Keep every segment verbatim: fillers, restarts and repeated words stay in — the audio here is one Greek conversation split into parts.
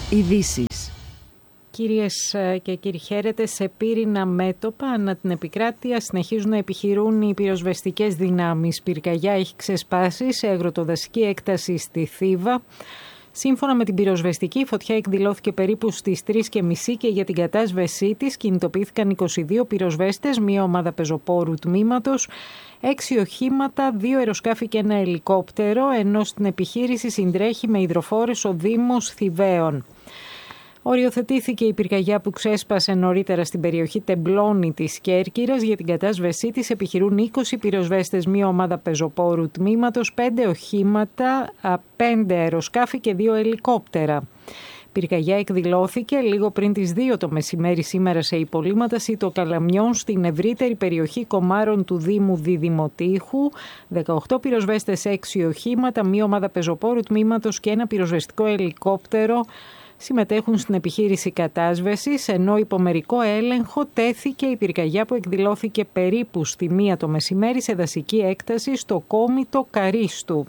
Ειδήσεις. Κυρίες και κύριοι, χαίρετε. Σε πύρινα μέτωπα ανά την επικράτεια συνεχίζουν να επιχειρούν οι πυροσβεστικές δυνάμεις. Πυρκαγιά έχει ξεσπάσει σε αγροτοδασική έκταση στη Θήβα. Σύμφωνα με την πυροσβεστική, η φωτιά εκδηλώθηκε περίπου στις τρεις και μισή και για την κατάσβεσή της κινητοποιήθηκαν είκοσι δύο πυροσβέστες, μία ομάδα πεζοπόρου τμήματος, έξι οχήματα, δύο αεροσκάφη και ένα ελικόπτερο, ενώ στην επιχείρηση συντρέχει με υδροφόρες ο Δήμος Θηβαίων. Οριοθετήθηκε η πυρκαγιά που ξέσπασε νωρίτερα στην περιοχή Τεμπλώνη της Κέρκυρας. Για την κατάσβεσή της επιχειρούν είκοσι πυροσβέστες, μία ομάδα πεζοπόρου τμήματος, πέντε οχήματα, πέντε αεροσκάφη και δύο ελικόπτερα. Πυρκαγιά εκδηλώθηκε λίγο πριν τις δύο το μεσημέρι σήμερα σε υπολείμματα Σίτο Καλαμιών στην ευρύτερη περιοχή Κομάρων του Δήμου Διδημοτήχου. δεκαοκτώ πυροσβέστες, έξι οχήματα, μία ομάδα πεζοπόρου τμήματος και ένα πυροσβεστικό ελικόπτερο συμμετέχουν στην επιχείρηση κατάσβεσης, ενώ υπό μερικό έλεγχο τέθηκε η πυρκαγιά που εκδηλώθηκε περίπου στη μία το μεσημέρι σε δασική έκταση στο κόμιτο Καρίστου.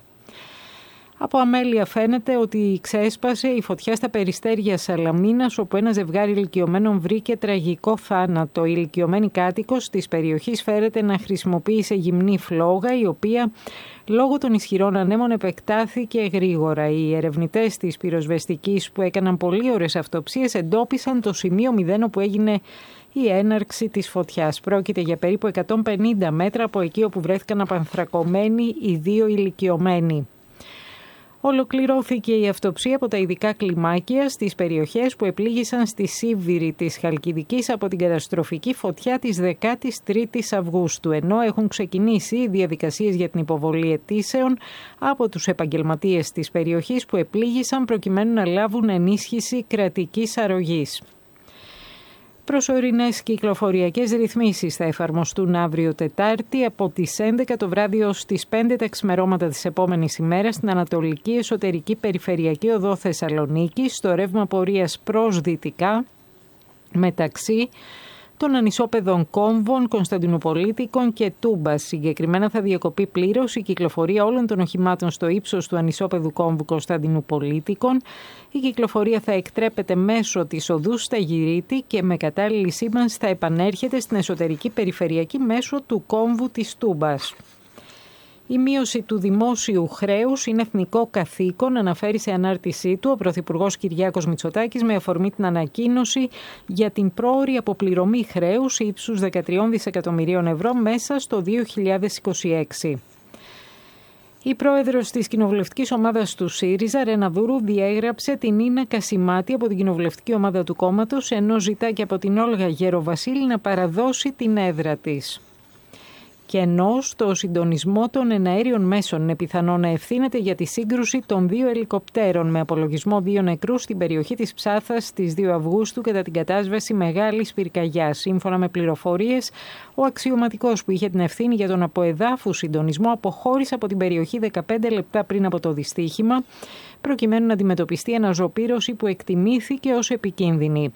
Από αμέλεια φαίνεται ότι ξέσπασε η φωτιά στα περιστέρια Σαλαμίνας, όπου ένα ζευγάρι ηλικιωμένων βρήκε τραγικό θάνατο. Η ηλικιωμένη κάτοικος της περιοχής φέρεται να χρησιμοποίησε γυμνή φλόγα, η οποία λόγω των ισχυρών ανέμων επεκτάθηκε γρήγορα. Οι ερευνητές της πυροσβεστικής που έκαναν πολύ ώρες αυτοψίες εντόπισαν το σημείο μηδέν όπου έγινε η έναρξη της φωτιάς. Πρόκειται για περίπου εκατόν πενήντα μέτρα από εκεί όπου βρέθηκαν απανθρακωμένοι οι δύο ηλικιωμένοι. Ολοκληρώθηκε η αυτοψία από τα ειδικά κλιμάκια στις περιοχές που επλήγησαν στη Σίβηρη της Χαλκιδικής από την καταστροφική φωτιά της δεκάτης τρίτης Αυγούστου, ενώ έχουν ξεκινήσει οι διαδικασίες για την υποβολή αιτήσεων από τους επαγγελματίες της περιοχής που επλήγησαν προκειμένου να λάβουν ενίσχυση κρατικής αρρωγής. Προσωρινές κυκλοφοριακές ρυθμίσεις θα εφαρμοστούν αύριο Τετάρτη από τις έντεκα το βράδυ ως τις πέντε τα ξημερώματα της επόμενης ημέρας στην Ανατολική Εσωτερική Περιφερειακή Οδό Θεσσαλονίκης, στο ρεύμα πορείας προς δυτικά μεταξύ των ανισόπεδων Κόμβων, Κωνσταντινουπολίτικων και Τούμπας. Συγκεκριμένα θα διακοπεί πλήρως η κυκλοφορία όλων των οχημάτων στο ύψος του ανισόπεδου Κόμβου Κωνσταντινουπολίτικων. Η κυκλοφορία θα εκτρέπεται μέσω της οδού Σταγυρίτη και με κατάλληλη σήμανση θα επανέρχεται στην εσωτερική περιφερειακή μέσω του Κόμβου της Τούμπας. Η μείωση του δημόσιου χρέους είναι εθνικό καθήκον, αναφέρει σε ανάρτησή του ο Πρωθυπουργός Κυριάκος Μητσοτάκης με αφορμή την ανακοίνωση για την πρόωρη αποπληρωμή χρέους ύψους δεκατρία δισεκατομμυρίων ευρώ μέσα στο δύο χιλιάδες είκοσι έξι. Η πρόεδρος της κοινοβουλευτικής ομάδας του ΣΥΡΙΖΑ, Ρένα Δούρου, διέγραψε την Νίνα Κασιμάτη από την κοινοβουλευτική ομάδα του κόμματος, ενώ ζητά και από την Όλγα Γεροβασίλη να παραδώσει την έδρα της. Και ενώ στο συντονισμό των εναέριων μέσων είναι πιθανό να ευθύνεται για τη σύγκρουση των δύο ελικοπτέρων με απολογισμό δύο νεκρούς στην περιοχή της Ψάθας στις δύο Αυγούστου κατά την κατάσβεση μεγάλης πυρκαγιάς. Σύμφωνα με πληροφορίες, ο αξιωματικός που είχε την ευθύνη για τον αποεδάφου συντονισμό αποχώρησε από την περιοχή δεκαπέντε λεπτά πριν από το δυστύχημα, προκειμένου να αντιμετωπιστεί αναζωπήρωση που εκτιμήθηκε ως επικίνδυνη.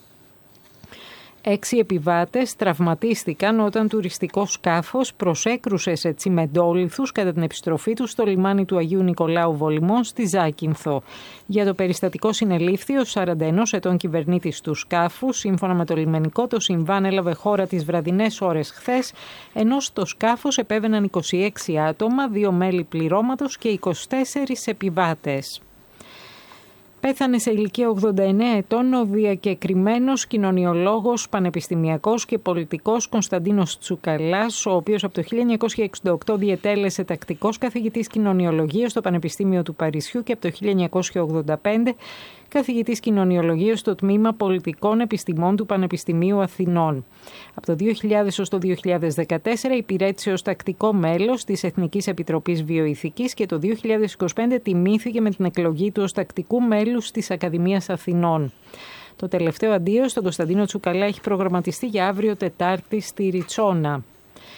Έξι επιβάτες τραυματίστηκαν όταν τουριστικό σκάφος προσέκρουσε σε τσιμεντόλιθους κατά την επιστροφή του στο λιμάνι του Αγίου Νικολάου Βολημών στη Ζάκυνθο. Για το περιστατικό συνελήφθη ο σαράντα ενός ετών κυβερνήτης του σκάφους. Σύμφωνα με το λιμενικό, το συμβάν έλαβε χώρα τις βραδινές ώρες χθες, ενώ στο σκάφος επέβαιναν είκοσι έξι άτομα, δύο μέλη πληρώματος και είκοσι τέσσερις επιβάτες. Πέθανε σε ηλικία ογδόντα εννέα ετών ο διακεκριμένος κοινωνιολόγος, πανεπιστημιακός και πολιτικός Κωνσταντίνος Τσουκαλάς, ο οποίος από το χίλια εννιακόσια εξήντα οκτώ διετέλεσε τακτικός καθηγητής κοινωνιολογίας στο Πανεπιστήμιο του Παρισιού και από το χίλια εννιακόσια ογδόντα πέντε καθηγητής κοινωνιολογίας στο Τμήμα Πολιτικών Επιστημών του Πανεπιστημίου Αθηνών. Από το δύο χιλιάδες ως το δύο χιλιάδες δεκατέσσερα υπηρέτησε ως τακτικό μέλος της Εθνικής Επιτροπής Βιοειθικής και το δύο χιλιάδες είκοσι πέντε τιμήθηκε με την εκλογή του ως τακτικού μέλους της Ακαδημίας Αθηνών. Το τελευταίο αντίο στον Κωνσταντίνο Τσουκαλά έχει προγραμματιστεί για αύριο Τετάρτη στη Ριτσόνα.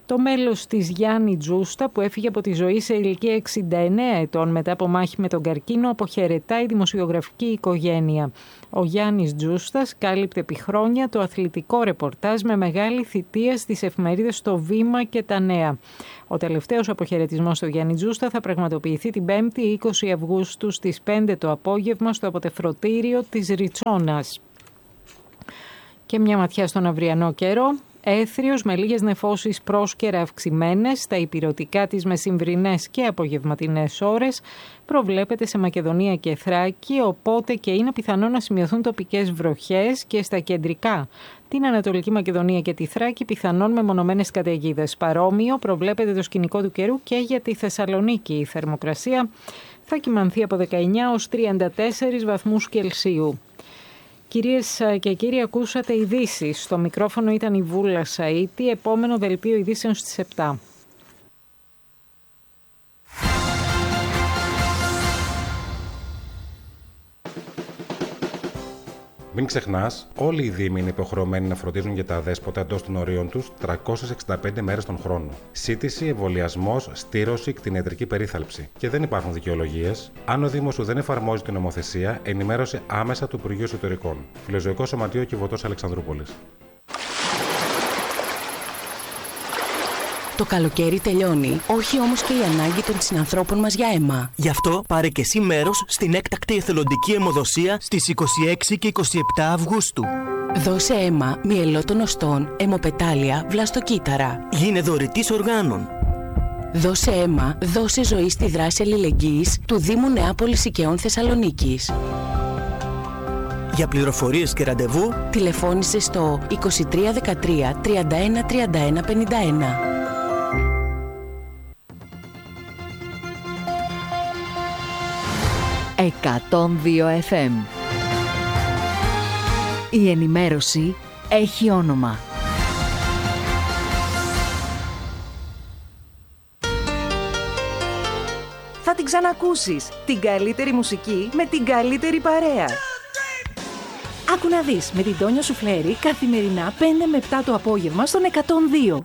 Το μέλος της Γιάννη Τζούστα, που έφυγε από τη ζωή σε ηλικία εξήντα εννέα ετών μετά από μάχη με τον καρκίνο, αποχαιρετάει η δημοσιογραφική οικογένεια. Ο Γιάννης Τζούστας κάλυπτε επί χρόνια το αθλητικό ρεπορτάζ με μεγάλη θητεία στις εφημερίδες Το Βήμα και Τα Νέα. Ο τελευταίος αποχαιρετισμός στο Γιάννη Τζούστα θα πραγματοποιηθεί την πέμπτη είκοσι Αυγούστου στις πέντε το απόγευμα στο αποτεφρωτήριο της Ριτσόνας. Και μια ματιά στον αυριανό καιρό. Έθριος με λίγες νεφώσεις πρόσκαιρα αυξημένες στα ηπειρωτικά της μεσημβρινές και απογευματινές ώρες προβλέπεται σε Μακεδονία και Θράκη, οπότε και είναι πιθανό να σημειωθούν τοπικές βροχές και στα κεντρικά. Την Ανατολική Μακεδονία και τη Θράκη πιθανόν μεμονωμένες καταιγίδες. Παρόμοιο προβλέπεται το σκηνικό του καιρού και για τη Θεσσαλονίκη. Η θερμοκρασία θα κυμανθεί από δεκαεννέα έως τριάντα τέσσερις βαθμούς Κελσίου. Κυρίες και κύριοι, ακούσατε ειδήσεις. Στο μικρόφωνο ήταν η Βούλα Σαΐτη. Επόμενο δελτίο ειδήσεων στις επτά. Μην ξεχνάς, όλοι οι δήμοι είναι υποχρεωμένοι να φροντίζουν για τα αδέσποτα εντός των ορίων τους τριακόσιες εξήντα πέντε μέρες τον χρόνο. Σύντηση, εμβολιασμός, στήρωση, κτηνιατρική περίθαλψη. Και δεν υπάρχουν δικαιολογίες. Αν ο Δήμος σου δεν εφαρμόζει την νομοθεσία, ενημέρωσε άμεσα του Υπουργείου Εσωτερικών. Φιλοζωικό Σωματείο Κιβωτός Αλεξανδρούπολης. Το καλοκαίρι τελειώνει, όχι όμως και η ανάγκη των συνανθρώπων μας για αίμα. Γι' αυτό πάρε και εσύ μέρος στην έκτακτη εθελοντική αιμοδοσία στις είκοσι έξι και είκοσι επτά Αυγούστου. Δώσε αίμα μυελό των οστών, αιμοπετάλια, βλαστοκύτταρα. Γίνε δωρητής οργάνων. Δώσε αίμα, δώσε ζωή στη δράση αλληλεγγύης του Δήμου Νεάπολης Οικαιών Θεσσαλονίκης. Για πληροφορίες και ραντεβού, τηλεφώνησε στο είκοσι τρία δεκατρία τριάντα ένα τριάντα ένα πενήντα ένα. εκατόν δύο εφ εμ. Η ενημέρωση έχει όνομα. Θα την ξανακούσεις. Την καλύτερη μουσική με την καλύτερη παρέα. Άκου να δεις με την Τόνια Σουφλέρη καθημερινά πέντε με επτά το απόγευμα στον εκατόν δύο.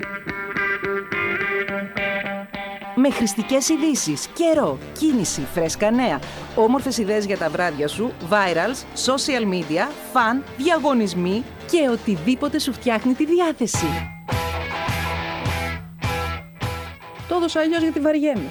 Με χρηστικές ειδήσεις, καιρό, κίνηση, φρέσκα νέα, όμορφες ιδέες για τα βράδια σου, virals, social media, φαν, διαγωνισμοί και οτιδήποτε σου φτιάχνει τη διάθεση. Το έδωσα αλλιώς γιατί βαριέμαι.